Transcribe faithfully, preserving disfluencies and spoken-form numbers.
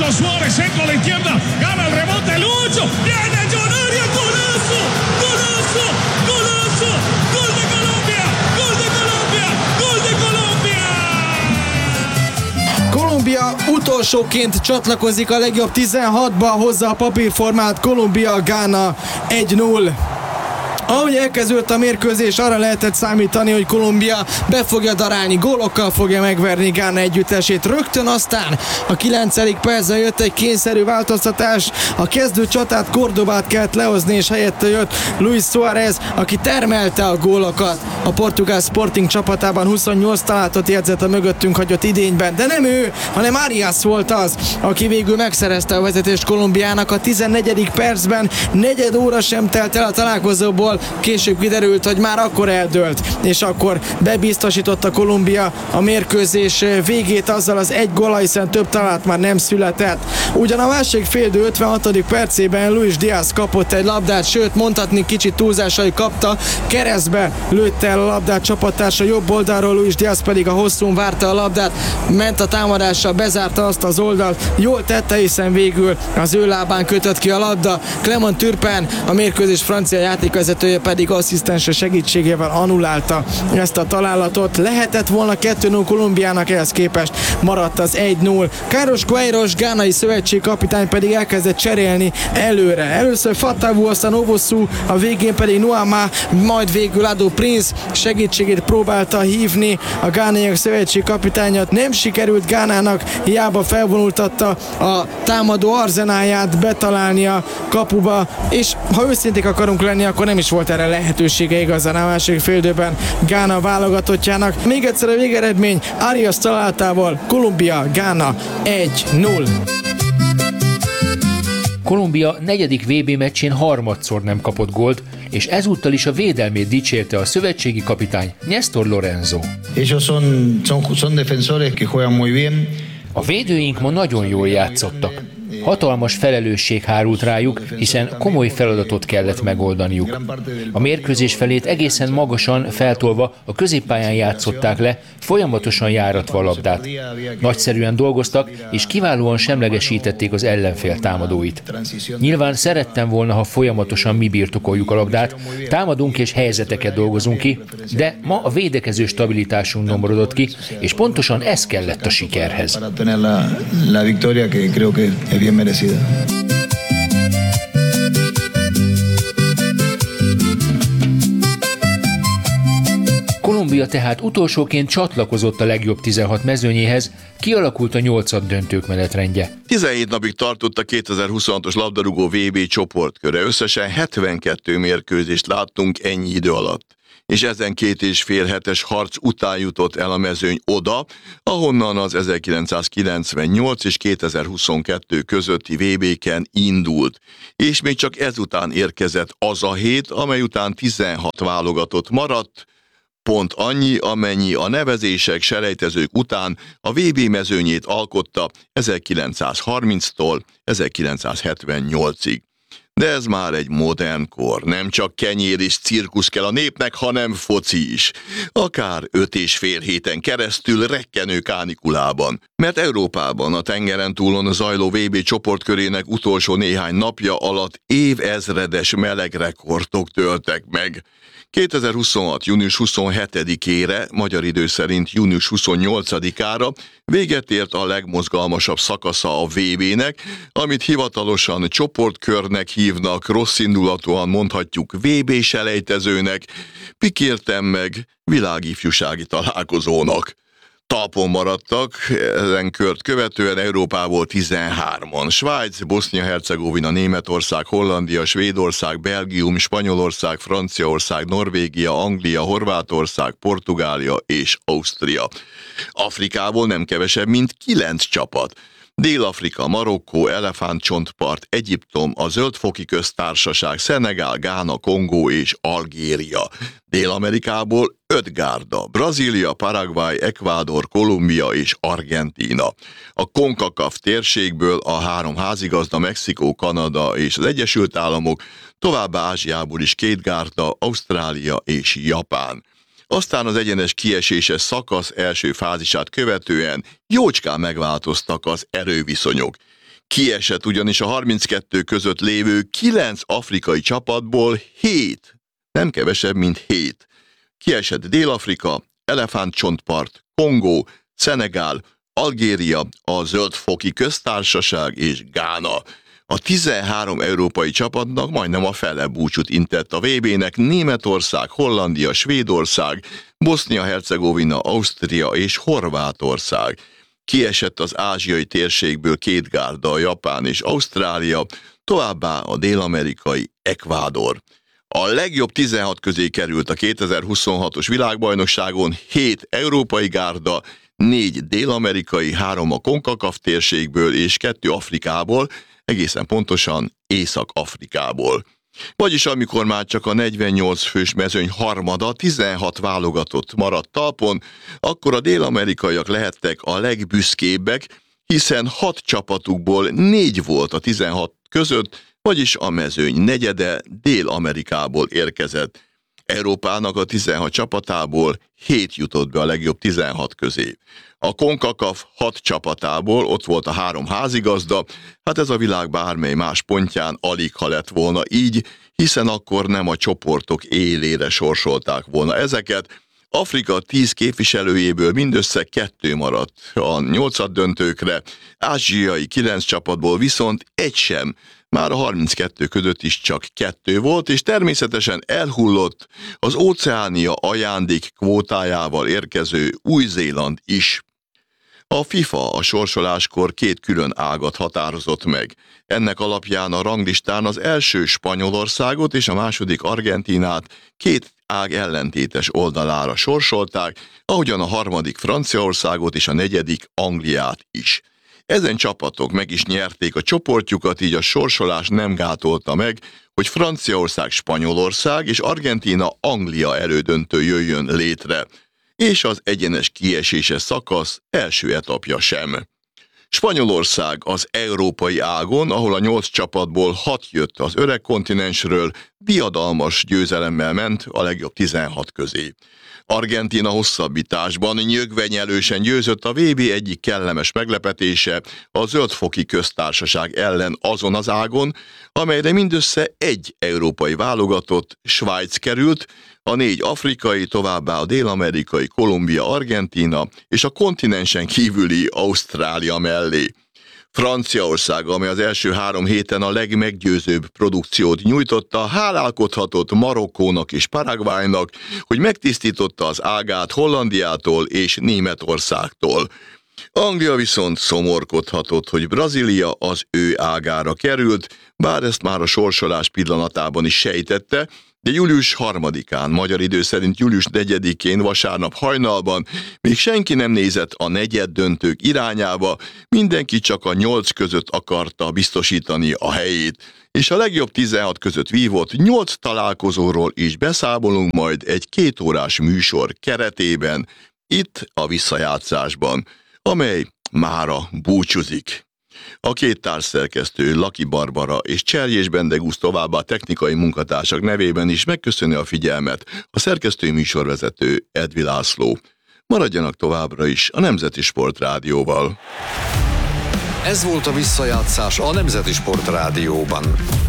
Lucho Suárez seco a la izquierda, gana el rebote, Lucho, viene Jonario, golazo, golazo, golazo, gol de Colombia, gol de Colombia, gol de Colombia! Kolumbia utolsóként csatlakozik a legjobb tizenhatba, hozza a papírformát Kolumbia Gána egy null. Ahogy elkezdődött a mérkőzés, arra lehetett számítani, hogy Kolumbia be fogja darálni, gólokkal fogja megverni Gána együttesét. Rögtön aztán a kilencedik percben jött egy kényszerű változtatás, a kezdő csatát, Cordobát kellett lehozni, és helyette jött Luis Suárez, aki termelte a gólokat. A portugál Sporting csapatában huszonnyolc találatot jegyzett a mögöttünk hagyott idényben, de nem ő, hanem Arias volt az, aki végül megszerezte a vezetést Kolumbiának a tizennegyedik percben. Negyed óra sem telt el a találkozóból, később kiderült, hogy már akkor eldőlt, és akkor bebiztosította Kolumbia a mérkőzés végét azzal az egy góllal, hiszen több találat már nem született. Ugyan a másik félidő ötvenhatodik percében Luis Díaz kapott egy labdát, sőt mondhatni kicsit túlzásai kapta, keresztbe lőtte el a labdát csapattársa jobb oldalról, Luis Díaz pedig a hosszún várta a labdát, ment a támadással, bezárta azt az oldalt, jól tette, hiszen végül az ő lábán kötött ki a labda. Clement Turpin, a mérkőzés francia játékvezetője pedig asszisztense segítségével annulálta ezt a találatot. Lehetett volna kettő null Kolumbiának, ehhez képest maradt az egy null. Carlos Queiroz, gánai szövetségkapitány pedig elkezdett cserélni előre. Először Fatawu, aztán Owosu, a végén pedig Nuama, majd végül Ado Prince segítségét próbálta hívni a gánaiak szövetségkapitányát. Nem sikerült Gánának, hiába felvonultatta a támadó arzenáját betalálni a kapuba, és ha őszinték akarunk lenni, akkor nem is volt erre lehetősége igazán a második félidőben Gána válogatottjának. Még egyszer a végeredmény Arias találtával Kolumbia Gána egy null. Kolumbia negyedik vé bé meccsén harmadszor nem kapott gólt, és ezúttal is a védelmét dicsérte a szövetségi kapitány Néstor Lorenzo. Ellos son, son, son defensores que juegan muy bien. A védőink ma nagyon jól játszottak. Hatalmas felelősség hárult rájuk, hiszen komoly feladatot kellett megoldaniuk. A mérkőzés felét egészen magasan feltolva a középpályán játszották le, folyamatosan járatva a labdát. Nagyszerűen dolgoztak, és kiválóan semlegesítették az ellenfél támadóit. Nyilván szerettem volna, ha folyamatosan mi birtokoljuk a labdát, támadunk és helyzeteket dolgozunk ki, de ma a védekező stabilitásunk nyomorodott ki, és pontosan ez kellett a sikerhez. Bien merecida. Kolumbia tehát utolsóként csatlakozott a legjobb tizenhat mezőnyéhez, kialakult a nyolcad döntők menetrendje. tizenhét napig tartott a kétezer-huszonhatos labdarúgó vé bé csoportköre. Összesen hetvenkettő mérkőzést láttunk ennyi idő alatt. És ezen két és fél hetes harc után jutott el a mezőny oda, ahonnan az ezerkilencszázkilencvennyolc és kétezer-huszonkettő közötti vé béken indult. És még csak ezután érkezett az a hét, amely után tizenhat válogatott maradt, pont annyi, amennyi a nevezések, selejtezők után a vé bé mezőnyét alkotta ezerkilencszázharminctól ezerkilencszázhetvennyolcig. De ez már egy modern kor, nem csak kenyér és cirkusz kell a népnek, hanem foci is. Akár öt és fél héten keresztül rekkenő kánikulában. Mert Európában a tengeren túlon zajló vé bé csoportkörének utolsó néhány napja alatt évezredes melegrekordok töltek meg. kétezer-huszonhat. június huszonhetedikére, magyar idő szerint június huszonnyolcadikára véget ért a legmozgalmasabb szakasza a vé bének, amit hivatalosan csoportkörnek hívnak, rosszindulatúan mondhatjuk vé bé selejtezőnek, pikértem meg világifjúsági találkozónak. Talpon maradtak ezen kört követően Európából tizenhárman. Svájc, Bosznia-Hercegovina, Németország, Hollandia, Svédország, Belgium, Spanyolország, Franciaország, Norvégia, Anglia, Horvátország, Portugália és Ausztria. Afrikából nem kevesebb, mint kilenc csapat. Dél-Afrika, Marokkó, Elefántcsontpart, Egyiptom, a Zöldfoki Köztársaság, Szenegál, Gána, Kongó és Algéria. Dél-Amerikából öt gárda, Brazília, Paraguay, Ecuador, Kolumbia és Argentína. A CONCACAF térségből a három házigazda, Mexikó, Kanada és az Egyesült Államok, továbbá Ázsiából is két gárda, Ausztrália és Japán. Aztán az egyenes kieséses szakasz első fázisát követően jócskán megváltoztak az erőviszonyok. Kiesett ugyanis a harminckettő között lévő kilenc afrikai csapatból hét, nem kevesebb, mint hét. Kiesett Dél-Afrika, Elefántcsontpart, Kongó, Szenegál, Algéria, a Zöld-foki Köztársaság és Gána. A tizenhárom európai csapatnak majdnem a fele búcsút intett a vé bének Németország, Hollandia, Svédország, Bosznia-Hercegovina, Ausztria és Horvátország. Kiesett az ázsiai térségből két gárda, a Japán és Ausztrália, továbbá a dél-amerikai Ekvádor. A legjobb tizenhat közé került a kétezer-huszonhatos világbajnokságon hét európai gárda, négy dél-amerikai, három a CONCACAF térségből és kettő Afrikából, egészen pontosan Észak-Afrikából. Vagyis amikor már csak a negyvennyolc fős mezőny harmada, tizenhat válogatott maradt talpon, akkor a dél-amerikaiak lehettek a legbüszkébbek, hiszen hat csapatukból négy volt a tizenhat között, vagyis a mezőny negyede Dél-Amerikából érkezett. Európának a tizenhat csapatából hét jutott be a legjobb tizenhat közé. A CONCACAF hat csapatából ott volt a három házigazda, hát ez a világ bármely más pontján alig ha lett volna így, hiszen akkor nem a csoportok élére sorsolták volna ezeket. Afrika tíz képviselőjéből mindössze kettő maradt a nyolcaddöntőkre, ázsiai kilenc csapatból viszont egy sem, már a harminckettő között is csak kettő volt, és természetesen elhullott az Óceánia ajándék kvótájával érkező Új-Zéland is. A FIFA a sorsoláskor két külön ágat határozott meg. Ennek alapján a ranglistán az első Spanyolországot és a második Argentínát két ág ellentétes oldalára sorsolták, ahogyan a harmadik Franciaországot és a negyedik Angliát is. Ezen csapatok meg is nyerték a csoportjukat, így a sorsolás nem gátolta meg, hogy Franciaország, Spanyolország és Argentína, Anglia elődöntő jöjjön létre, és az egyenes kieséses szakasz első etapja sem. Spanyolország az európai ágon, ahol a nyolc csapatból hat jött az öreg kontinensről, diadalmas győzelemmel ment a legjobb tizenhat közé. Argentína hosszabbításban nyögvenyelősen győzött a vé bé egyik kellemes meglepetése, a Zöld-foki Köztársaság ellen azon az ágon, amelyre mindössze egy európai válogatott, Svájc került, a négy afrikai, továbbá a dél-amerikai Kolumbia, Argentína és a kontinensen kívüli Ausztrália mellé. Franciaország, amely az első három héten a legmeggyőzőbb produkciót nyújtotta, hálálkodhatott Marokkónak és Paraguaynak, hogy megtisztította az ágát Hollandiától és Németországtól. Anglia viszont szomorkodhatott, hogy Brazília az ő ágára került, bár ezt már a sorsolás pillanatában is sejtette, de július harmadikán, magyar idő szerint július negyedikén vasárnap hajnalban még senki nem nézett a negyeddöntők irányába, mindenki csak a nyolc között akarta biztosítani a helyét, és a legjobb tizenhat között vívott nyolc találkozóról is beszámolunk majd egy kétórás műsor keretében, itt a visszajátszásban, amely mára búcsúzik. A két társszerkesztő, Laki Barbara és Cserjés Bendegusz, továbbá technikai munkatársak nevében is megköszöni a figyelmet a szerkesztői műsorvezető Edvi László. Maradjanak továbbra is a Nemzeti Sport Rádióval. Ez volt a visszajátszás a Nemzeti Sport Rádióban.